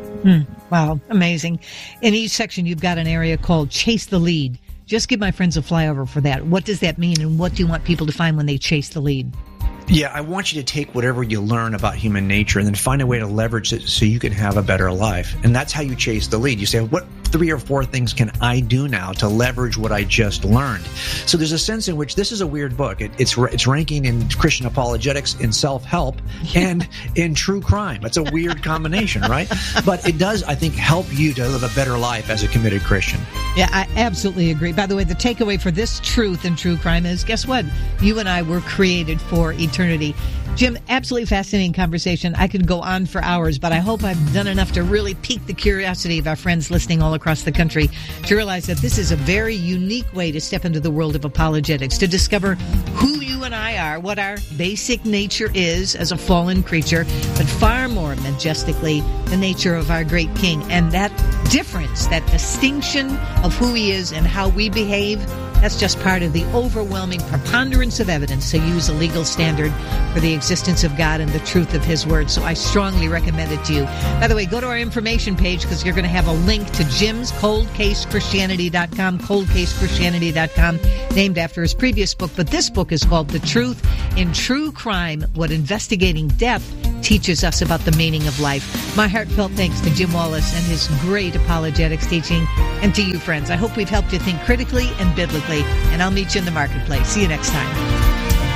Wow, amazing. In each section, you've got an area called Chase the Lead. Just give my friends a flyover for that. What does that mean, and what do you want people to find when they chase the lead? Yeah, I want you to take whatever you learn about human nature and then find a way to leverage it so you can have a better life. And that's how you chase the lead. You say, what 3 or 4 things can I do now to leverage what I just learned? So there's a sense in which this is a weird book. It's ranking in Christian apologetics, in self-help, and in true crime. It's a weird combination, right? But it does, I think, help you to live a better life as a committed Christian. Yeah, I absolutely agree. By the way, the takeaway for this truth in true crime is, guess what? You and I were created for eternity. Jim, absolutely fascinating conversation. I could go on for hours, but I hope I've done enough to really pique the curiosity of our friends listening all across the country to realize that this is a very unique way to step into the world of apologetics, to discover who you and I are, what our basic nature is as a fallen creature, but far more majestically the nature of our great King. And that difference, that distinction of who he is and how we behave, that's just part of the overwhelming preponderance of evidence to use a legal standard for the existence of God and the truth of his word. So I strongly recommend it to you. By the way, go to our information page because you're going to have a link to Jim's coldcasechristianity.com, coldcasechristianity.com, named after his previous book. But this book is called The Truth in True Crime, What Investigating Death Teaches Us About the Meaning of Life. My heartfelt thanks to Jim Wallis and his great apologetics teaching. And to you, friends, I hope we've helped you think critically and biblically. And I'll meet you in the marketplace. See you next time.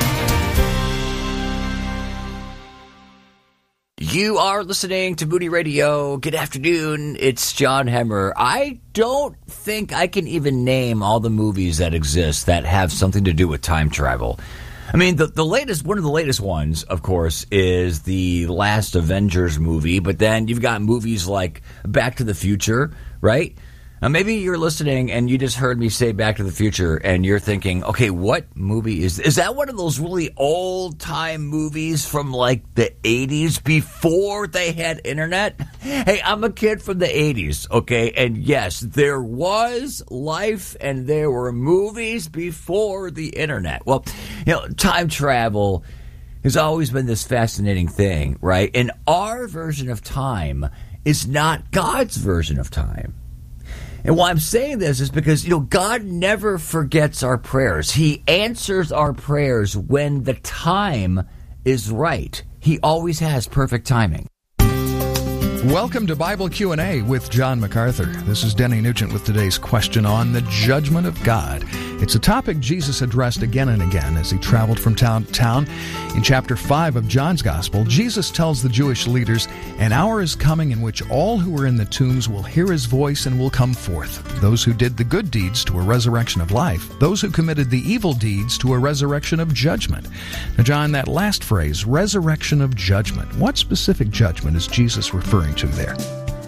You are listening to Moody Radio. Good afternoon. It's John Hemmer. I don't think I can even name all the movies that exist that have something to do with time travel. I mean, the latest, one of the latest ones, of course, is the last Avengers movie. But then you've got movies like Back to the Future, right? Now, maybe you're listening and you just heard me say Back to the Future and you're thinking, okay, what movie is that? One of those really old-time movies from like the 80s before they had internet? Hey, I'm a kid from the 80s, okay? And yes, there was life and there were movies before the internet. Well, you know, time travel has always been this fascinating thing, right? And our version of time is not God's version of time. And why I'm saying this is because, you know, God never forgets our prayers. He answers our prayers when the time is right. He always has perfect timing. Welcome to Bible Q&A with John MacArthur. This is Denny Nugent with today's question on the judgment of God. It's a topic Jesus addressed again and again as he traveled from town to town. In chapter 5 of John's Gospel, Jesus tells the Jewish leaders, "An hour is coming in which all who are in the tombs will hear his voice and will come forth. Those who did the good deeds to a resurrection of life, those who committed the evil deeds to a resurrection of judgment." Now, John, that last phrase, resurrection of judgment, what specific judgment is Jesus referring to there?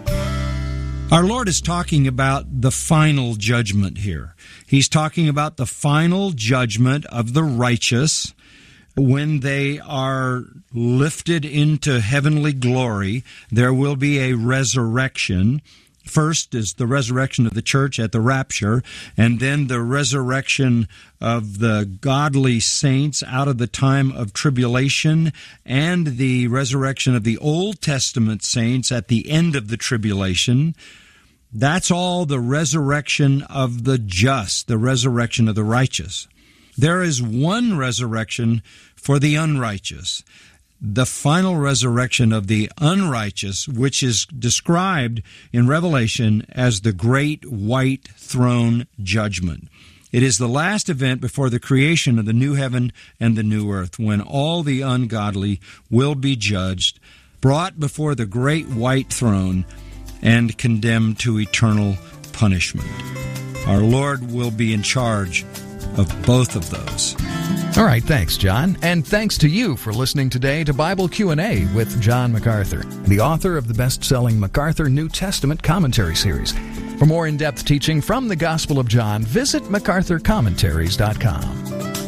Our Lord is talking about the final judgment here. He's talking about the final judgment of the righteous when they are lifted into heavenly glory. There will be a resurrection. First is the resurrection of the church at the rapture, and then the resurrection of the godly saints out of the time of tribulation, and the resurrection of the Old Testament saints at the end of the tribulation. That's all the resurrection of the just, the resurrection of the righteous. There is one resurrection for the unrighteous, the final resurrection of the unrighteous, which is described in Revelation as the great white throne judgment. It is the last event before the creation of the new heaven and the new earth, when all the ungodly will be judged, brought before the great white throne, and condemned to eternal punishment. Our Lord will be in charge of both of those. All right, thanks, John. And thanks to you for listening today to Bible Q&A with John MacArthur, the author of the best-selling MacArthur New Testament Commentary Series. For more in-depth teaching from the Gospel of John, visit MacArthurCommentaries.com.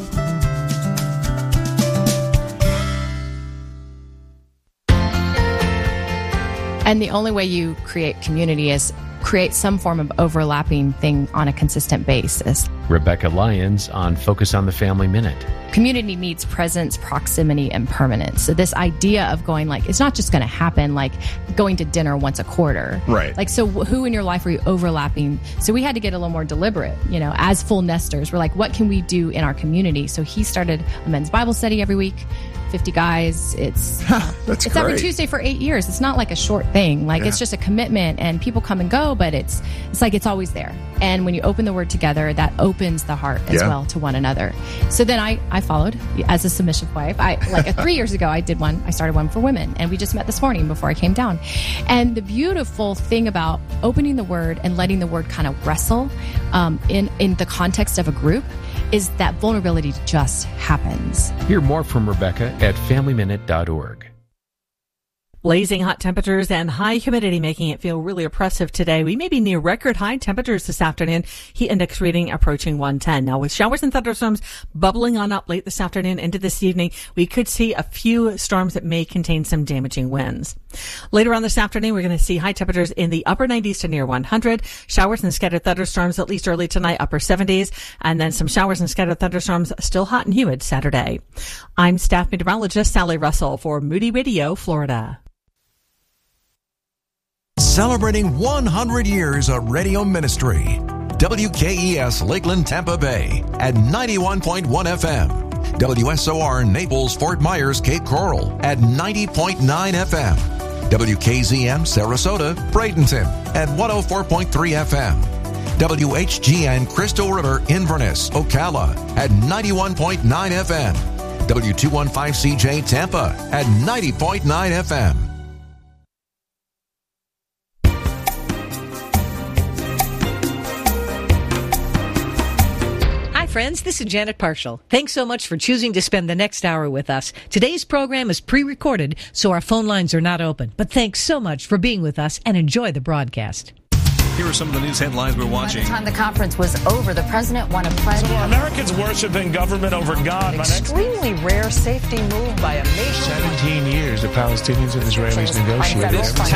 And the only way you create community is create some form of overlapping thing on a consistent basis. Rebecca Lyons on Focus on the Family Minute. Community needs presence, proximity, and permanence. So this idea of going like, it's not just going to happen like going to dinner once a quarter. Right. Like, so who in your life are you overlapping? So we had to get a little more deliberate, you know, as full nesters. We're like, what can we do in our community? So he started a men's Bible study every week. 50 guys. It's every Tuesday for 8 years. It's not like a short thing. Like it's just a commitment, and people come and go, but it's like it's always there. And when you open the word together, that opens the heart as well to one another. So then I followed as a submissive wife. 3 years ago, I started one for women, and we just met this morning before I came down. And the beautiful thing about opening the word and letting the word kind of wrestle in the context of a group is that vulnerability just happens. Hear more from Rebecca at FamilyMinute.org. Blazing hot temperatures and high humidity making it feel really oppressive today. We may be near record high temperatures this afternoon. Heat index reading approaching 110. Now with showers and thunderstorms bubbling on up late this afternoon into this evening, we could see a few storms that may contain some damaging winds. Later on this afternoon, we're going to see high temperatures in the upper 90s to near 100. Showers and scattered thunderstorms, at least early tonight, upper 70s. And then some showers and scattered thunderstorms, still hot and humid Saturday. I'm staff meteorologist Sally Russell for Moody Radio, Florida. Celebrating 100 years of radio ministry. WKES Lakeland, Tampa Bay at 91.1 FM. WSOR Naples, Fort Myers, Cape Coral at 90.9 FM. WKZM Sarasota, Bradenton at 104.3 FM. WHGN Crystal River, Inverness, Ocala at 91.9 FM. W215CJ Tampa at 90.9 FM. Friends, this is Janet Parshall. Thanks so much for choosing to spend the next hour with us. Today's program is pre-recorded, so our phone lines are not open. But thanks so much for being with us and enjoy the broadcast. Here are some of the news headlines we're watching. By the time the conference was over, the president won a pledge. So Americans worshiping government over God. An extremely rare safety move by a major... 17 years the Palestinians and Israelis negotiated.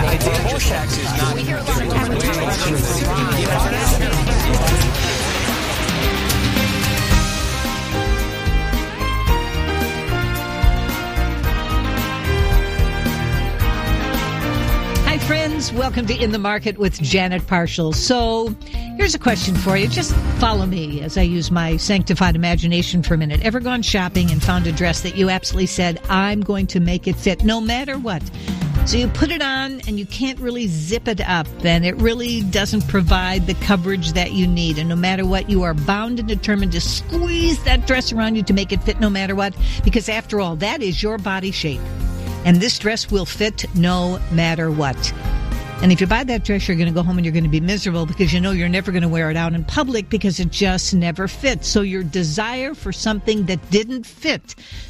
Friends, welcome to In the Market with Janet Parshall. So, here's a question for you. Just follow me as I use my sanctified imagination for a minute. Ever gone shopping and found a dress that you absolutely said, I'm going to make it fit no matter what? So you put it on and you can't really zip it up, and it really doesn't provide the coverage that you need. And no matter what, you are bound and determined to squeeze that dress around you to make it fit no matter what, because after all, that is your body shape. And this dress will fit no matter what. And if you buy that dress, you're going to go home and you're going to be miserable because you know you're never going to wear it out in public because it just never fits. So your desire for something that didn't fit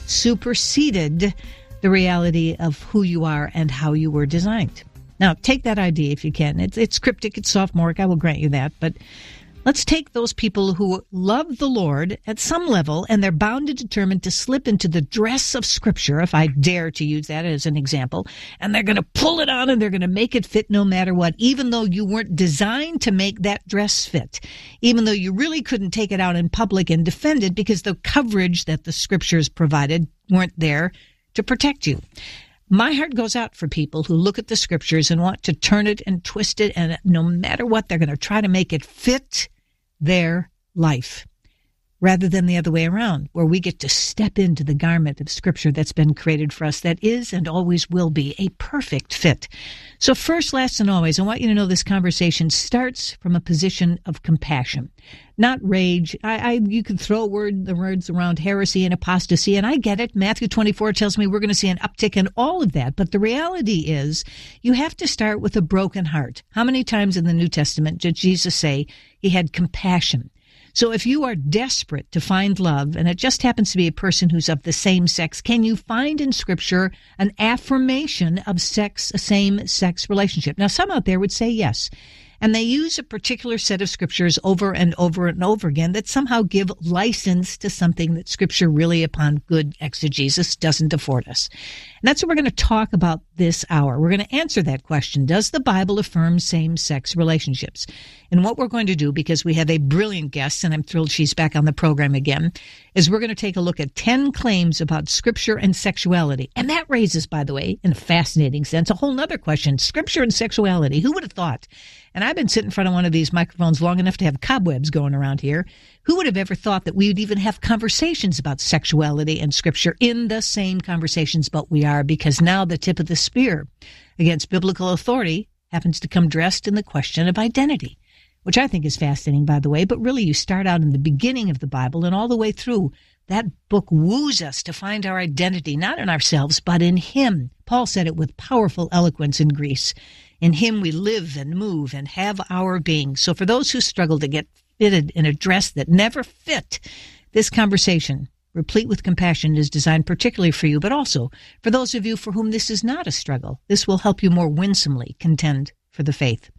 superseded the reality of who you are and how you were designed. Now, take that idea if you can. It's cryptic, it's sophomoric, I will grant you that, but let's take those people who love the Lord at some level, and they're bound and determined to slip into the dress of Scripture, if I dare to use that as an example, and they're going to pull it on and they're going to make it fit no matter what, even though you weren't designed to make that dress fit, even though you really couldn't take it out in public and defend it because the coverage that the Scriptures provided weren't there to protect you. My heart goes out for people who look at the Scriptures and want to turn it and twist it, and no matter what, they're going to try to make it fit their life, rather than the other way around, where we get to step into the garment of Scripture that's been created for us, that is and always will be a perfect fit. So first, last, and always, I want you to know this conversation starts from a position of compassion, not rage. You could throw the words around heresy and apostasy, and I get it. Matthew 24 tells me we're going to see an uptick in all of that, but the reality is you have to start with a broken heart. How many times in the New Testament did Jesus say he had compassion? So if you are desperate to find love, and it just happens to be a person who's of the same sex, can you find in Scripture an affirmation of sex, a same-sex relationship? Now, some out there would say yes. And they use a particular set of Scriptures over and over and over again that somehow give license to something that Scripture really, upon good exegesis, doesn't afford us. And that's what we're going to talk about this hour. We're going to answer that question. Does the Bible affirm same-sex relationships? And what we're going to do, because we have a brilliant guest, and I'm thrilled she's back on the program again, is we're going to take a look at 10 claims about Scripture and sexuality. And that raises, by the way, in a fascinating sense, a whole other question. Scripture and sexuality. Who would have thought? And I've been sitting in front of one of these microphones long enough to have cobwebs going around here. Who would have ever thought that we would even have conversations about sexuality and Scripture in the same conversations? But we are, because now the tip of the spear against biblical authority happens to come dressed in the question of identity, which I think is fascinating, by the way. But really, you start out in the beginning of the Bible and all the way through. That book woos us to find our identity, not in ourselves, but in Him. Paul said it with powerful eloquence in Greece. In Him we live and move and have our being. So for those who struggle to get fitted in a dress that never fit, this conversation, replete with compassion, is designed particularly for you, but also for those of you for whom this is not a struggle. This will help you more winsomely contend for the faith.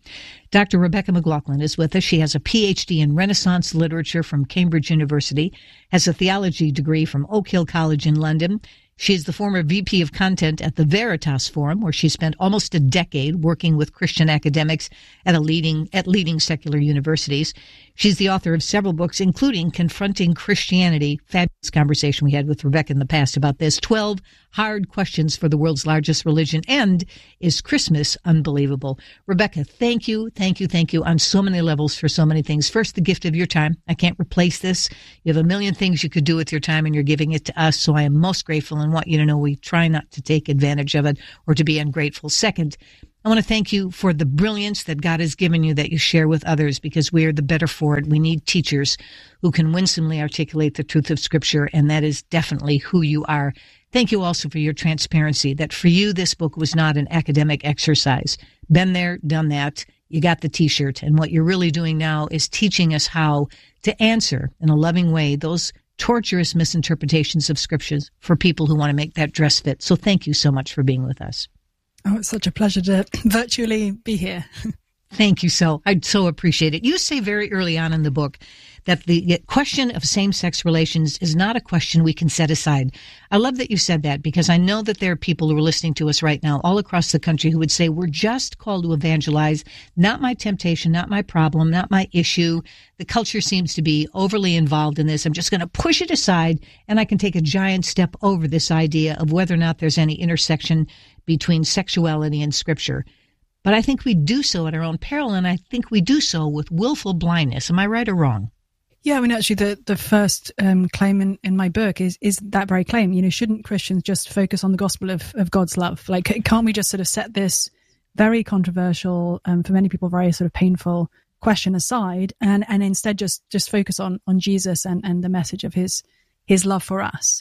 Dr. Rebecca McLaughlin is with us. She has a PhD in Renaissance literature from Cambridge University, has a theology degree from Oak Hill College in London. She is the former VP of Content at the Veritas Forum, where she spent almost a decade working with Christian academics at leading secular universities. She's the author of several books, including Confronting Christianity. Fabulous conversation we had with Rebecca in the past about this. 12 Hard Questions for the World's Largest Religion, and Is Christmas Unbelievable? Rebecca, thank you on so many levels for so many things. First, the gift of your time. I can't replace this. You have a million things you could do with your time, and you're giving it to us, so I am most grateful and want you to know we try not to take advantage of it or to be ungrateful. Second, I want to thank you for the brilliance that God has given you that you share with others, because we are the better for it. We need teachers who can winsomely articulate the truth of Scripture, and that is definitely who you are. Thank you also for your transparency, that for you this book was not an academic exercise. Been there, done that. You got the T-shirt, and what you're really doing now is teaching us how to answer in a loving way those torturous misinterpretations of Scriptures for people who want to make that dress fit. So thank you so much for being with us. Oh, it's such a pleasure to virtually be here. Thank you so. I so appreciate it. You say very early on in the book that the question of same-sex relations is not a question we can set aside. I love that you said that, because I know that there are people who are listening to us right now all across the country who would say, we're just called to evangelize, not my temptation, not my problem, not my issue. The culture seems to be overly involved in this. I'm just going to push it aside, and I can take a giant step over this idea of whether or not there's any intersection between sexuality and Scripture. But I think we do so at our own peril, and I think we do so with willful blindness. Am I right or wrong? Yeah, I mean, actually, the first claim in my book is that very claim. You know, shouldn't Christians just focus on the gospel of God's love? Like, can't we just sort of set this very controversial, for many people, very sort of painful question aside, and instead just focus on Jesus and the message of his love for us?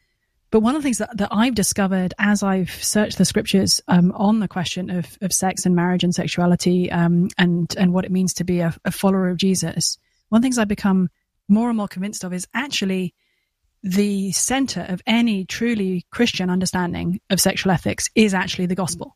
But one of the things that I've discovered as I've searched the Scriptures on the question of sex and marriage and sexuality and what it means to be a follower of Jesus, one of the things I've become more and more convinced of is actually the center of any truly Christian understanding of sexual ethics is actually the gospel.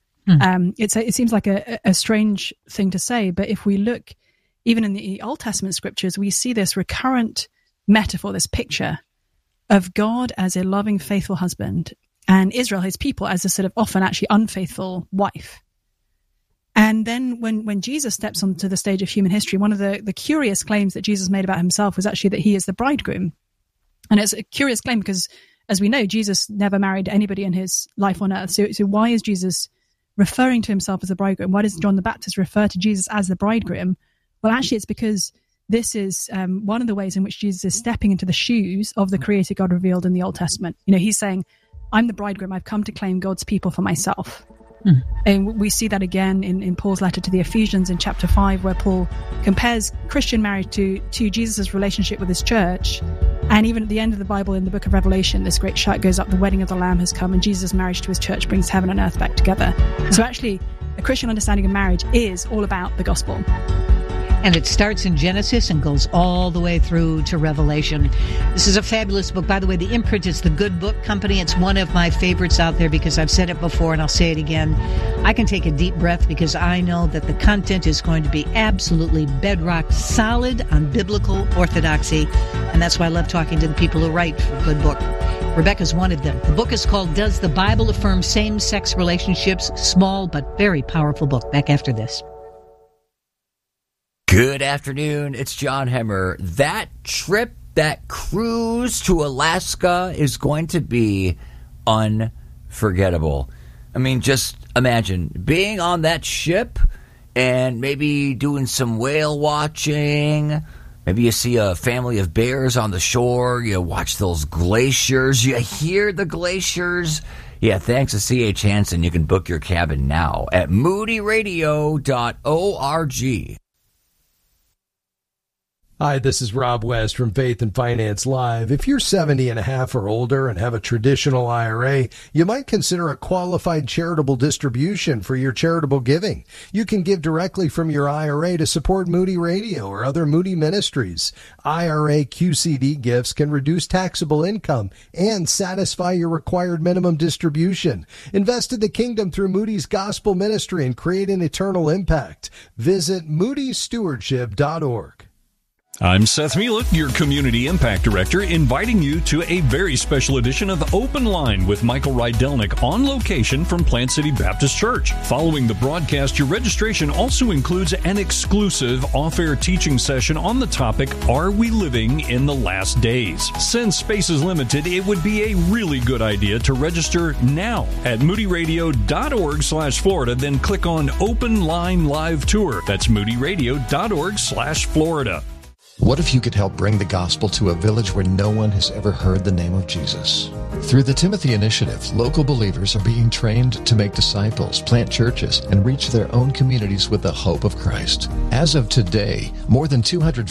It seems like a strange thing to say, but if we look even in the Old Testament Scriptures, we see this recurrent metaphor, this picture of God as a loving, faithful husband, and Israel, his people, as a sort of often actually unfaithful wife. And then when Jesus steps onto the stage of human history, one of the curious claims that Jesus made about himself was actually that he is the bridegroom. And it's a curious claim because, as we know, Jesus never married anybody in his life on earth. So why is Jesus referring to himself as the bridegroom? Why does John the Baptist refer to Jesus as the bridegroom? Well, actually, it's because this is one of the ways in which Jesus is stepping into the shoes of the creator God revealed in the Old Testament. You know, he's saying, I'm the bridegroom. I've come to claim God's people for myself. And we see that again in Paul's letter to the Ephesians in chapter 5, where Paul compares Christian marriage to Jesus' relationship with his church. And even at the end of the Bible, in the book of Revelation, this great shout goes up, the wedding of the Lamb has come, and Jesus' marriage to his church brings heaven and earth back together. So actually, a Christian understanding of marriage is all about the gospel. And it starts in Genesis and goes all the way through to Revelation. This is a fabulous book. By the way, the imprint is the Good Book Company. It's one of my favorites out there because I've said it before and I'll say it again. I can take a deep breath because I know that the content is going to be absolutely bedrock solid on biblical orthodoxy. And that's why I love talking to the people who write for Good Book. Rebecca's one of them. The book is called Does the Bible Affirm Same-Sex Relationships? Small but very powerful book. Back after this. Good afternoon, it's John Hemmer. That trip, that cruise to Alaska is going to be unforgettable. I mean, just imagine being on that ship and maybe doing some whale watching. Maybe you see a family of bears on the shore. You watch those glaciers. You hear the glaciers. Yeah, thanks to C.H. Hansen, you can book your cabin now at moodyradio.org. Hi, this is Rob West from Faith and Finance Live. If you're 70 and a half or older and have a traditional IRA, you might consider a qualified charitable distribution for your charitable giving. You can give directly from your IRA to support Moody Radio or other Moody ministries. IRA QCD gifts can reduce taxable income and satisfy your required minimum distribution. Invest in the kingdom through Moody's Gospel Ministry and create an eternal impact. Visit moodystewardship.org. I'm Seth Mielek, your Community Impact Director, inviting you to a very special edition of Open Line with Michael Rydelnik on location from Plant City Baptist Church. Following the broadcast, your registration also includes an exclusive off-air teaching session on the topic, Are We Living in the Last Days? Since space is limited, it would be a really good idea to register now at moodyradio.org/Florida, then click on Open Line Live Tour. That's moodyradio.org/Florida. What if you could help bring the gospel to a village where no one has ever heard the name of Jesus? Through the Timothy Initiative, local believers are being trained to make disciples, plant churches, and reach their own communities with the hope of Christ. As of today, more than 250